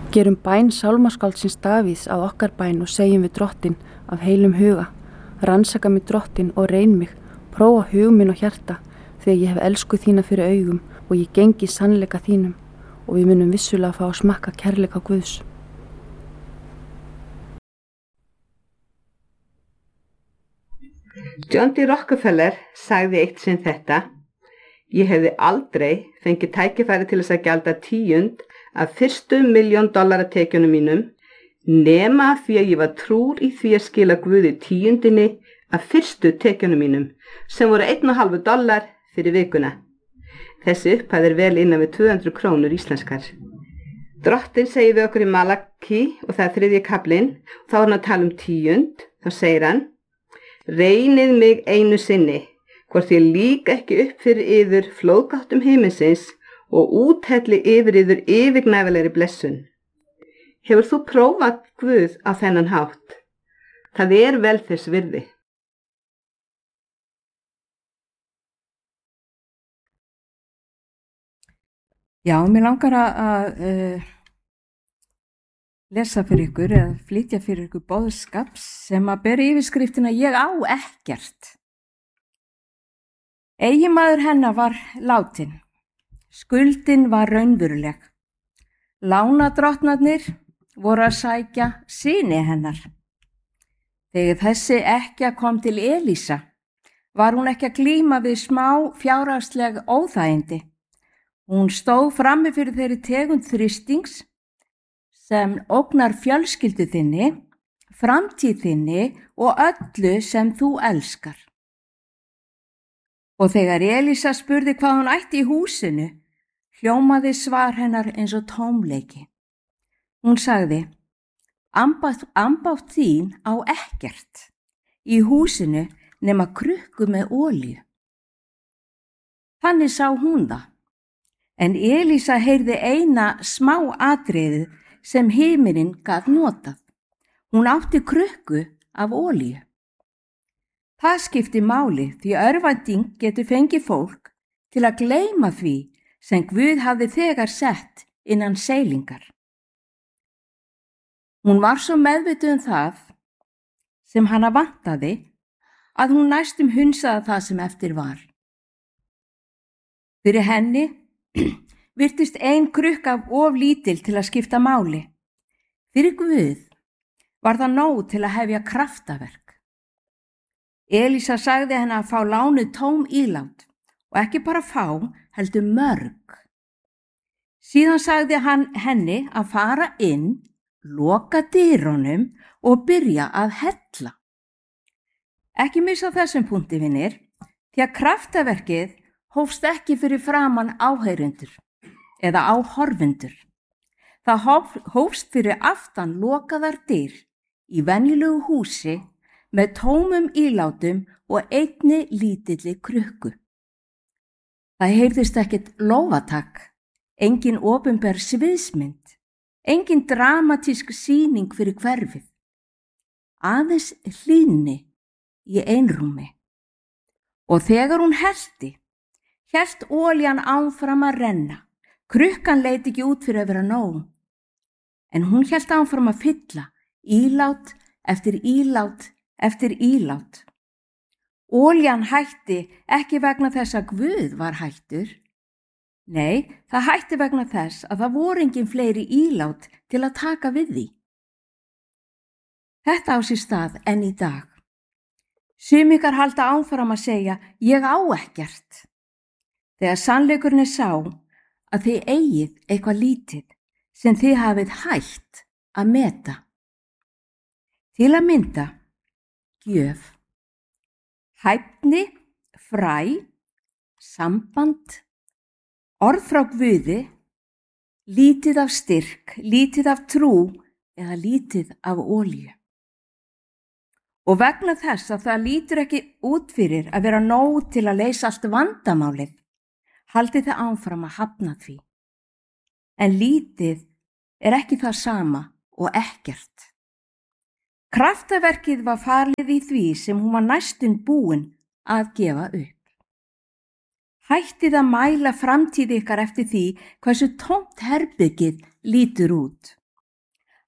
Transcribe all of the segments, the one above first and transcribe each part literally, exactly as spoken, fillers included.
Gerum bæn sálmaskáldsins Davíðs að okkar bæn og segjum við Drottinn af heilum huga. Rannsaka mig Drottinn og reyn mig, prófa hug minn og hjarta, þegar ég hef elsku þína fyrir augum og ég gengi sannleika þínum og við munum vissulega fá að smakka kærleika Guðs. John D. Rockefeller sagði eitt sinn þetta: Ég hefði aldrei fengið tækifæri til þess að gjalda tíund af fyrstu milljón dollara tekjunum mínum nema því að ég var trúr í því að skila Guði tíundinni af fyrstu tekjunum mínum sem voru einn og halvu dollar fyrir vikuna. Þessi upphæð er vel innan við tvö hundruð krónur íslenskar. Drottinn segir við okkur í Malaki og það er þriðji kaflinn, þá er hann að tala um tíund, þá segir hann: Reynið mig einu sinni, hvort ég lík ekki upp fyrir yður flóðgáttum himinsins og úthelli yfir yður yfirgnæfilegri blessun. Hefur þú prófað Guð á þennan hátt? Það er vel þess virði. Já, mér langar að uh, lesa fyrir ykkur eða flytja fyrir ykkur boðskap sem að bera yfirskriftina Ég á ekkert. Eiginmaður hennar var látin. Skuldin var raunveruleg. Lánadrottnarnir voru að sækja syni hennar. Þegar þessi ekkja kom til Elísa, var hún ekki að glíma við smá fjárhagsleg óþægindi. Hún stóð frammi fyrir þeirri tegund þrýstings sem ógnar fjölskyldu þinni, framtíð þinni og öllu sem þú elskar. Og þegar Elísa spurði hvað hún ætti í húsinu, hljómaði svar hennar eins og tómleiki. Hún sagði: Ambátt, ambátt þín á ekkert í húsinu nema krukku með olíu. Þannig sá hún það. En Elísa heyrði eina smá atriðið sem himinninn gat notað. Hún átti krukku af olíu. Það skipti máli því örvænting getur fengið fólk til að gleyma því sem Guð hafði þegar sett innan seilingar. Hún var svo meðvituð um það sem hana vantaði að hún næstum hunsaði það sem eftir var. Fyrir henni virtist ein krukka of lítil til að skipta máli. Fyrir Guð var það nóg til að hefja kraftaverk. Elísa sagði henni að fá lánuð tóm ílát og ekki bara fá, heldur mörg. Síðan sagði hann henni að fara inn, loka dyrunum og byrja að hella. Ekki missa þessum punkti, vinir, því að kraftaverkið hófst ekki fyrir framan áheyrundur eða áhorfundur. Það hóf, hófst fyrir aftan lokaðar dyr í venjulegu húsi með tómum ílátum og einni lítilli krukku. Það heyrðist ekkert lófatak, engin opinber sviðsmynd, engin dramatísk sýning fyrir hverfið. Aðeins hlýðni í einrúmi. Og þegar hún hellti, hélt olían áfram að renna. Krukkan leit ekki út fyrir að vera nóg. En hún hélt áfram að fylla, ílát eftir ílát eftir ílát. Olían hætti ekki vegna þess að Guð var hættur. Nei, það hætti vegna þess að það voru engin fleiri ílát til að taka við því. Þetta á sér stað enn í dag. Sumikar halda áfram að segja, ég á ekkert. Þegar sannleikurinn er sá að þið eigið eitthvað lítið sem þið hafið hætt að meta. Til að mynda, gjöf, hæfni, fræ, samband, orð frá Guði, lítið af styrk, lítið af trú eða lítið af olíu. Og vegna þess að það lítur ekki út fyrir að vera nóg til að leysa allt vandamálið, haldið þið áfram að hafna því. En lítið er ekki það sama og ekkert. Kraftaverkið var farlið í því sem hún var næstum búin að gefa upp. Hættið að mæla framtíð ykkar eftir því hversu tómt herbergið lítur út.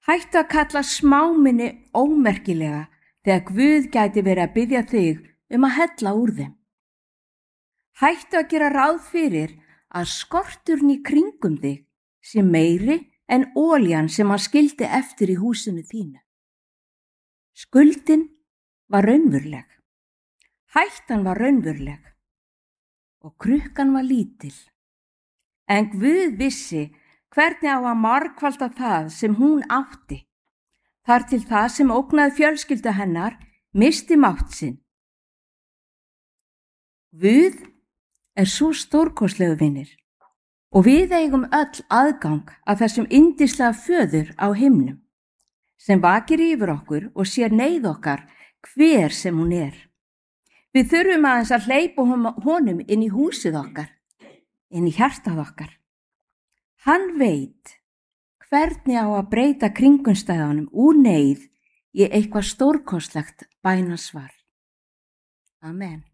Hættu að kalla smáminni ómerkilega þegar Guð gæti verið að biðja þig um að hella úr þeim. Hættu að gera ráð fyrir að skorturinn í kringum þig sé meiri en olían sem hann skildi eftir í húsinu þínu. Skuldin var raunveruleg, hættan var raunveruleg og krukkan var lítil. En Guð vissi hvernig á að margfalda það sem hún átti, þar til það sem ógnaði fjölskyldu hennar misti mátt sinn. Guð er svo stórkostlegu vinir og við eigum öll aðgang að þessum yndislega föður á himnum sem vakir yfir okkur og sér neyð okkar hver sem hún er. Við þurfum aðeins að hleypa honum inn í húsið okkar, inn í hjartað okkar. Hann veit hvernig á að breyta kringumstæðunum úr neyð í eitthvað stórkostlegt bænasvar. Amen.